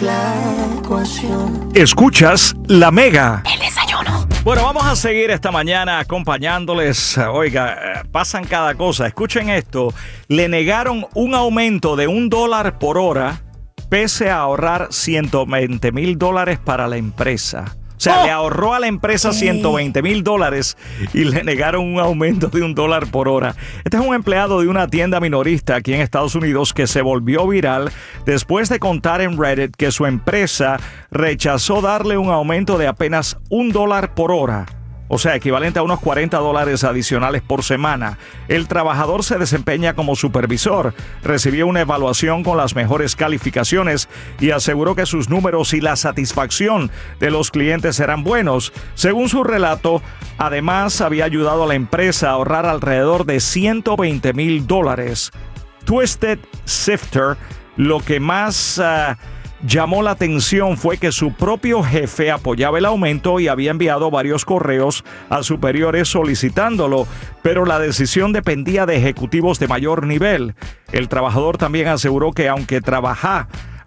la ecuación. Escuchas La Mega. El desayuno. Bueno, vamos a seguir esta mañana acompañándoles. Oiga, pasan cada cosa. Escuchen esto. Le negaron un aumento de $1 por hora pese a ahorrar $120,000 para la empresa. O sea, le ahorró a la empresa $120,000 y le negaron un aumento de $1 por hora. Este es un empleado de una tienda minorista aquí en Estados Unidos que se volvió viral después de contar en Reddit que su empresa rechazó darle un aumento de apenas $1 por hora. O sea, equivalente a unos $40 adicionales por semana. El trabajador se desempeña como supervisor, recibió una evaluación con las mejores calificaciones y aseguró que sus números y la satisfacción de los clientes eran buenos. Según su relato, además había ayudado a la empresa a ahorrar alrededor de $120,000. Twisted Sifter, lo que más llamó la atención fue que su propio jefe apoyaba el aumento y había enviado varios correos a superiores solicitándolo, pero la decisión dependía de ejecutivos de mayor nivel. El trabajador también aseguró que aunque trabaja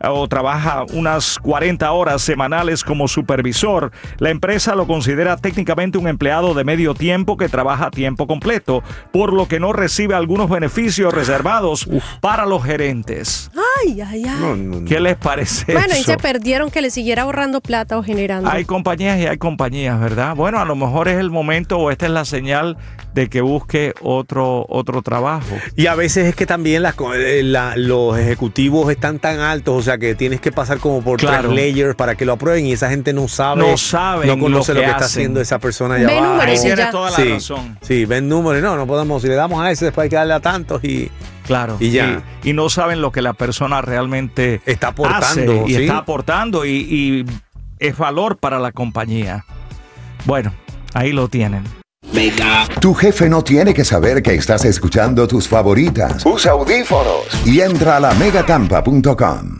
unas 40 horas semanales como supervisor, la empresa lo considera técnicamente un empleado de medio tiempo que trabaja a tiempo completo, por lo que no recibe algunos beneficios reservados para los gerentes. Ay. No. ¿Qué les parece Bueno, eso? y se perdieron que le siguiera ahorrando plata o generando. Hay compañías y hay compañías, ¿verdad? Bueno, a lo mejor es el momento o esta es la señal de que busque otro trabajo. Y a veces es que también los ejecutivos están tan altos, o sea que tienes que pasar como por 3 layers para que lo aprueben y esa gente no saben, no conoce lo que está haciendo esa persona allá Ve abajo. números Ahí y tienes ya. toda la razón. Sí, ven números. No podemos, si le damos a ese, después hay que darle a tantos y... Claro. Y ya. Y no saben lo que la persona realmente está aportando. hace y ¿sí? está aportando y es valor para la compañía. Bueno, ahí lo tienen. Tu jefe no tiene que saber que estás escuchando tus favoritas. Usa audífonos y entra a lamegatampa.com.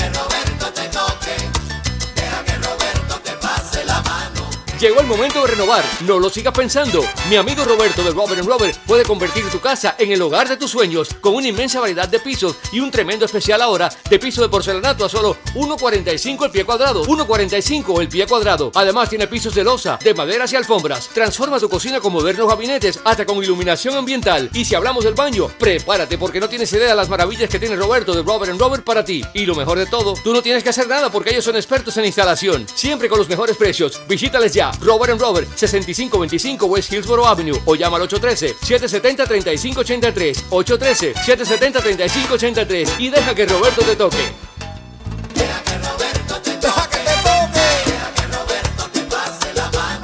Llegó el momento de renovar, no lo sigas pensando. Mi amigo Roberto de Robert & Robert puede convertir tu casa en el hogar de tus sueños con una inmensa variedad de pisos y un tremendo especial ahora de piso de porcelanato a solo $1.45 el pie cuadrado. $1.45 el pie cuadrado. Además tiene pisos de losa, de maderas y alfombras. Transforma tu cocina con modernos gabinetes hasta con iluminación ambiental. Y si hablamos del baño, prepárate porque no tienes idea de las maravillas que tiene Roberto de Robert & Robert para ti. Y lo mejor de todo, tú no tienes que hacer nada porque ellos son expertos en instalación. Siempre con los mejores precios. Visítales ya. Robert & Robert, 6525 West Hillsborough Avenue o llama al 813-770-3583. 813-770-3583 y deja que Roberto te toque. Deja que Roberto te toque. Deja que Roberto te pase la mano.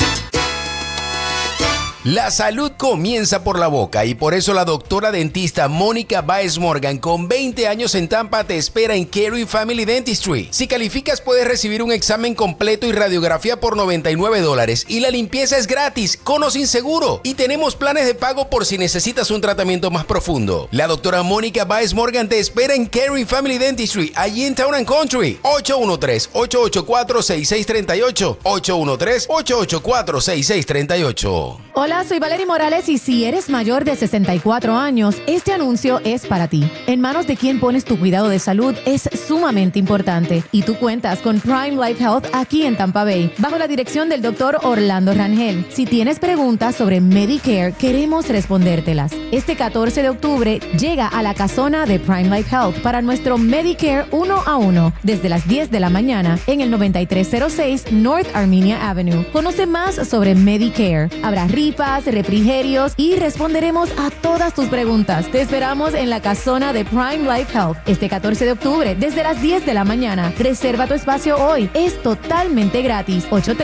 La salud comienza por la boca y por eso la doctora dentista Mónica Baez Morgan, con 20 años en Tampa, te espera en Carey Family Dentistry. Si calificas, puedes recibir un examen completo y radiografía por $99 y la limpieza es gratis, con o sin seguro. Y tenemos planes de pago por si necesitas un tratamiento más profundo. La doctora Mónica Baez Morgan te espera en Carey Family Dentistry, allí en Town & Country. 813-884-6638. 813-884-6638. Hola, soy Valerie Morales y si eres mayor de 64 años, este anuncio es para ti. En manos de quien pones tu cuidado de salud es sumamente importante y tú cuentas con Prime Life Health aquí en Tampa Bay, bajo la dirección del Dr. Orlando Rangel. Si tienes preguntas sobre Medicare, queremos respondértelas. Este 14 de octubre llega a la casona de Prime Life Health para nuestro Medicare 1 a 1 desde las 10 de la mañana en el 9306 North Armenia Avenue. Conoce más sobre Medicare. Habrá rifas, refrigerios y responderemos a todas tus preguntas. Te esperamos en la casona de Prime Life Health este 14 de octubre desde las 10 de la mañana. Reserva tu espacio hoy. Es totalmente gratis.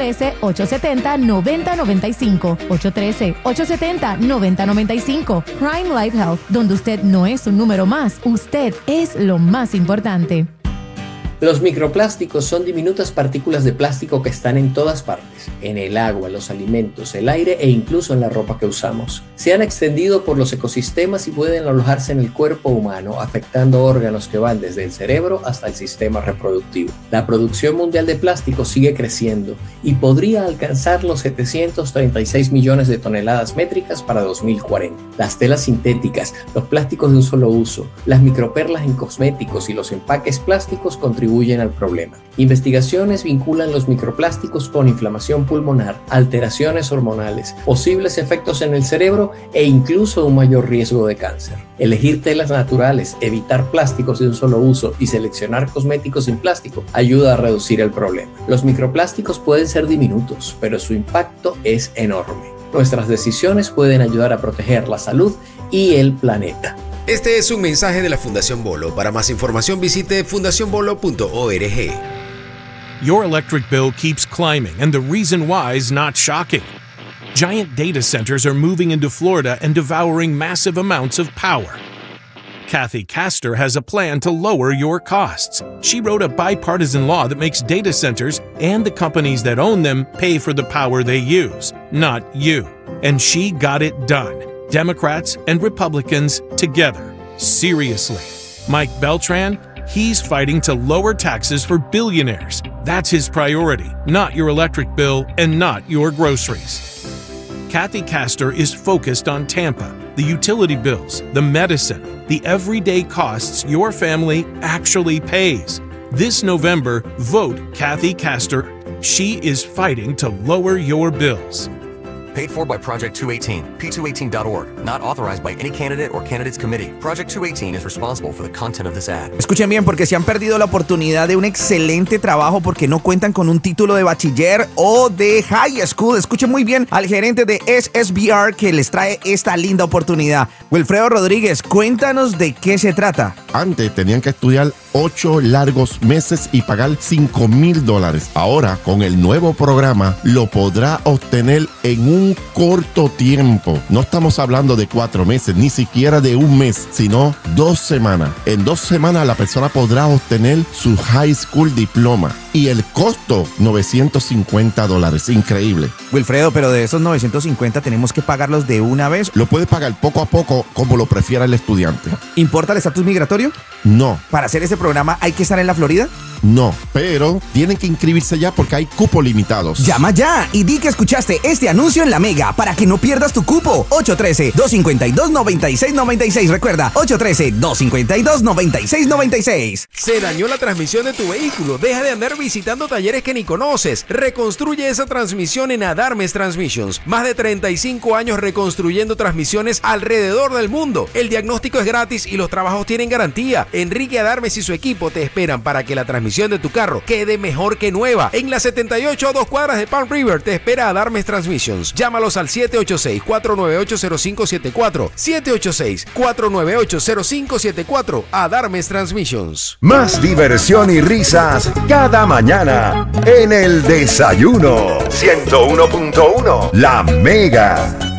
813-870-9095. 813-870-9095. Prime Life Health, donde usted no es un número más. Usted es lo más importante. Los microplásticos son diminutas partículas de plástico que están en todas partes, en el agua, los alimentos, el aire e incluso en la ropa que usamos. Se han extendido por los ecosistemas y pueden alojarse en el cuerpo humano, afectando órganos que van desde el cerebro hasta el sistema reproductivo. La producción mundial de plástico sigue creciendo y podría alcanzar los 736 millones de toneladas métricas para 2040. Las telas sintéticas, los plásticos de un solo uso, las microperlas en cosméticos y los empaques plásticos contribuyen contribuyen al problema. Investigaciones vinculan los microplásticos con inflamación pulmonar, alteraciones hormonales, posibles efectos en el cerebro e incluso un mayor riesgo de cáncer. Elegir telas naturales, evitar plásticos de un solo uso y seleccionar cosméticos sin plástico ayuda a reducir el problema. Los microplásticos pueden ser diminutos, pero su impacto es enorme. Nuestras decisiones pueden ayudar a proteger la salud y el planeta. Este es un mensaje de la Fundación Bolo. Para más información visite fundacionbolo.org. Your electric bill keeps climbing, and the reason why is not shocking. Giant data centers are moving into Florida and devouring massive amounts of power. Kathy Castor has a plan to lower your costs. She wrote a bipartisan law that makes data centers and the companies that own them pay for the power they use, not you. And she got it done. Democrats and Republicans together. Seriously. Mike Beltran, he's fighting to lower taxes for billionaires. That's his priority, not your electric bill and not your groceries. Kathy Castor is focused on Tampa, the utility bills, the medicine, the everyday costs your family actually pays. This November, vote Kathy Castor. She is fighting to lower your bills. Paid for by Project 218, p218.org. Not authorized by any candidate or candidates committee. Project 218 is responsible for the content of this ad. Escuchen bien, porque si han perdido la oportunidad de un excelente trabajo porque no cuentan con un título de bachiller o de high school, escuchen muy bien al gerente de SSBR que les trae esta linda oportunidad. Wilfredo Rodríguez, cuéntanos de qué se trata. Antes tenían que estudiar 8 largos meses y pagar $5,000. Ahora, con el nuevo programa, lo podrá obtener en un corto tiempo. No estamos hablando de 4 meses, ni siquiera de un mes, sino 2 semanas. En 2 semanas la persona podrá obtener su high school diploma. Y el costo, $950. Increíble. Wilfredo, pero de esos 950 tenemos que pagarlos de una vez. Lo puede pagar poco a poco, como lo prefiera el estudiante. ¿Importa el estatus migratorio? No. ¿Para hacer ese programa hay que estar en la Florida? No, pero tienen que inscribirse ya porque hay cupos limitados. Llama ya y di que escuchaste este anuncio en La Mega para que no pierdas tu cupo. 813-252-9696. Recuerda, 813-252-9696. Se dañó la transmisión de tu vehículo. Deja de andar visitando talleres que ni conoces. Reconstruye esa transmisión en Adarmes Transmissions. Más de 35 años reconstruyendo transmisiones alrededor del mundo. El diagnóstico es gratis y los trabajos tienen garantía. Enrique Adarmes y su equipo te esperan para que la transmisión de tu carro quede mejor que nueva. En la 78 a 2 cuadras de Palm River te espera Adarmes Transmissions. Llámalos al 786-498-0574. 786-498-0574. Adarmes Transmissions. Más diversión y risas cada mañana en El Desayuno. 101.1 La Mega.